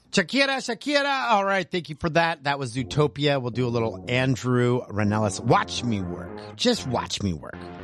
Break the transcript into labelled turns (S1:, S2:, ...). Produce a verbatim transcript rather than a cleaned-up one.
S1: Shakira, Shakira. All right, thank you for that. That was Zootopia. We'll do a little Andrew Ranellis. Watch me work. Just watch me work.